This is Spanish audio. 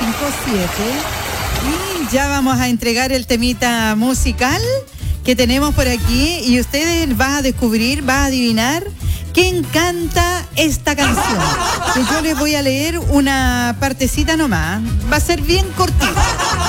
Y ya vamos a entregar el temita musical que tenemos por aquí y ustedes van a descubrir, van a adivinar quién canta esta canción. Que yo les voy a leer una partecita nomás. Va a ser bien cortita.